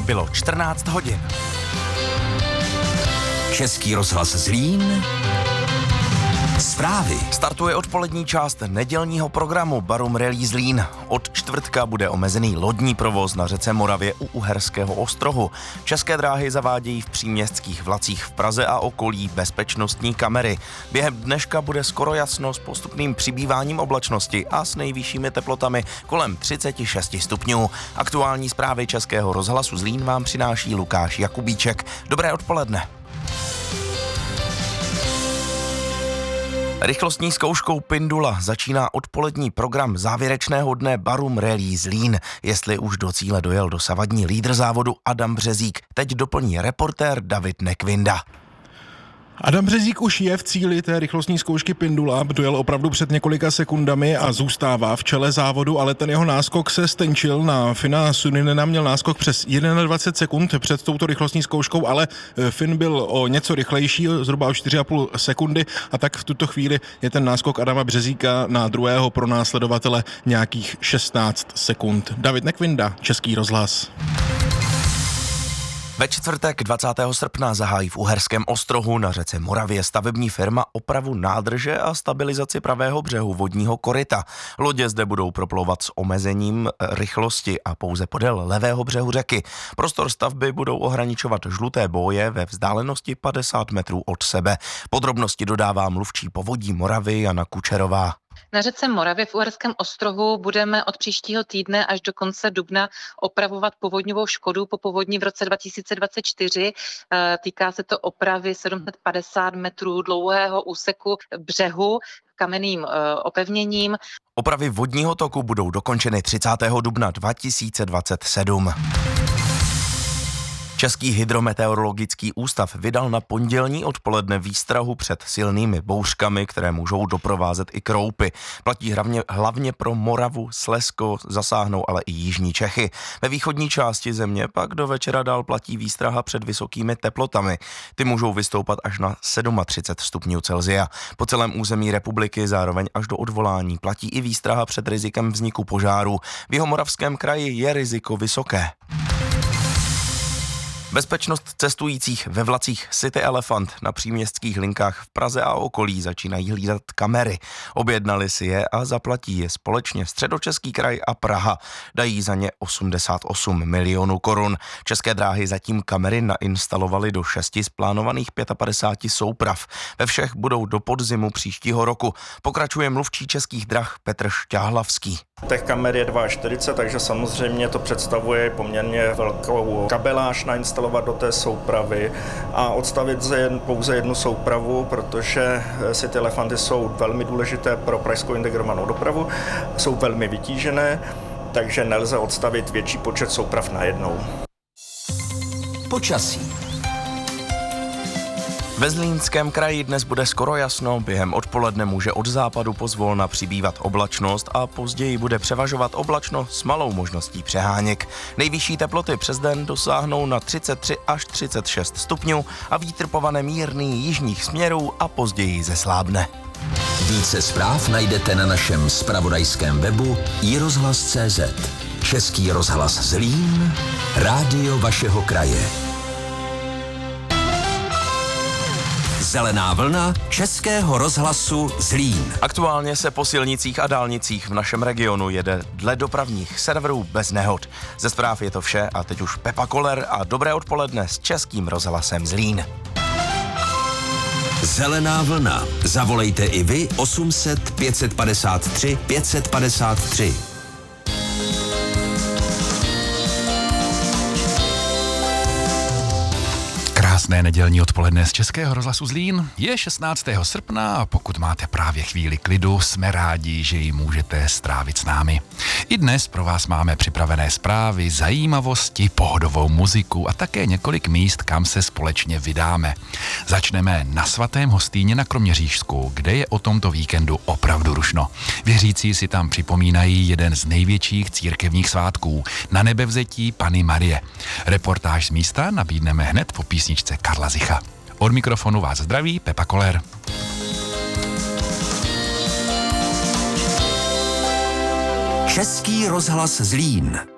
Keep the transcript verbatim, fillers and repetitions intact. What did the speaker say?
Bylo čtrnáct hodin. Český rozhlas Zlín. Zprávy. Startuje odpolední část nedělního programu Barum Rally Zlín. Od čtvrtka bude omezený lodní provoz na řece Moravě u Uherského Ostrohu. České dráhy zavádějí v příměstských vlacích v Praze a okolí bezpečnostní kamery. Během dneška bude skoro jasno s postupným přibýváním oblačnosti a s nejvyššími teplotami kolem třicet šest stupňů. Aktuální zprávy Českého rozhlasu Zlín vám přináší Lukáš Jakubíček. Dobré odpoledne. Rychlostní zkouškou Pindula začíná odpolední program závěrečného dne Barum Rally Zlín. Jestli už do cíle dojel dosavadní lídr závodu Adam Březík, teď doplní reportér David Nekvinda. Adam Březík už je v cíli té rychlostní zkoušky Pindula, dojel opravdu před několika sekundami a zůstává v čele závodu, ale ten jeho náskok se stenčil. Na Fina Suninena měl náskok přes dvacet jedna sekund před touto rychlostní zkouškou, ale Fin byl o něco rychlejší, zhruba o čtyři a půl sekundy, a tak v tuto chvíli je ten náskok Adama Březíka na druhého pronásledovatele nějakých šestnáct sekund. David Nekvinda, Český rozhlas. Ve čtvrtek dvacátého srpna zahájí v Uherském Ostrohu na řece Moravě stavební firma opravu nádrže a stabilizaci pravého břehu vodního koryta. Lodě zde budou proplouvat s omezením rychlosti a pouze podél levého břehu řeky. Prostor stavby budou ohraničovat žluté boje ve vzdálenosti padesát metrů od sebe. Podrobnosti dodává mluvčí Povodí Moravy Jana Kučerová. Na řece Moravě v Uherském Ostrohu budeme od příštího týdne až do konce dubna opravovat povodňovou škodu po povodni v roce dva tisíce dvacet čtyři. Týká se to opravy sedm set padesát metrů dlouhého úseku břehu kamenným opevněním. Opravy vodního toku budou dokončeny třicátého dubna dva tisíce dvacet sedm. Český hydrometeorologický ústav vydal na pondělní odpoledne výstrahu před silnými bouřkami, které můžou doprovázet i kroupy. Platí hlavně, hlavně pro Moravu, Slezsko, zasáhnou ale i jižní Čechy. Ve východní části země pak do večera dál platí výstraha před vysokými teplotami. Ty můžou vystoupat až na třicet sedm stupňů Celsia. Po celém území republiky zároveň až do odvolání platí i výstraha před rizikem vzniku požáru. V Jihomoravském kraji je riziko vysoké. Bezpečnost cestujících ve vlacích City Elephant na příměstských linkách v Praze a okolí začínají hlídat kamery. Objednali si je a zaplatí je společně Středočeský kraj a Praha. Dají za ně osmdesát osm milionů korun. České dráhy zatím kamery nainstalovaly do šesti z plánovaných padesát pět souprav. Ve všech budou do podzimu příštího roku. Pokračuje mluvčí Českých drah Petr Šťáhlavský. Těch kamer je čtyřicet dva, takže samozřejmě to představuje poměrně velkou kabeláž nainstalovat do té soupravy a odstavit jen pouze jednu soupravu, protože City Elefanty jsou velmi důležité pro pražskou integrovanou dopravu, jsou velmi vytížené, takže nelze odstavit větší počet souprav najednou. Počasí. Ve Zlínském kraji dnes bude skoro jasno, během odpoledne může od západu pozvolna přibývat oblačnost a později bude převažovat oblačno s malou možností přeháněk. Nejvyšší teploty přes den dosáhnou na třicet tři až třicet šest stupňů a vítr povane mírný jižních směrů a později zeslábne. Více zpráv najdete na našem zpravodajském webu i rozhlas tečka cé zet. Český rozhlas Zlín, rádio vašeho kraje. Zelená vlna Českého rozhlasu Zlín. Aktuálně se po silnicích a dálnicích v našem regionu jede dle dopravních serverů bez nehod. Ze zpráv je to vše a teď už Pepa Koller a dobré odpoledne s Českým rozhlasem Zlín. Zelená vlna. Zavolejte i vy osm set pět set padesát tři pět set padesát tři. Krásné nedělní odpoledne z Českého rozhlasu Zlín. Je šestnáctého srpna a pokud máte právě chvíli klidu, jsme rádi, že ji můžete strávit s námi. I dnes pro vás máme připravené zprávy, zajímavosti, pohodovou muziku a také několik míst, kam se společně vydáme. Začneme na Svatém Hostýně na Kroměřížsku, kde je o tomto víkendu opravdu rušno. Věřící si tam připomínají jeden z největších církevních svátků, na nebevzetí Panny Marie. Reportáž z místa nabídneme hned po písničce Karla Zicha. Od mikrofonu vás zdraví Pepa Koller. Český rozhlas Zlín.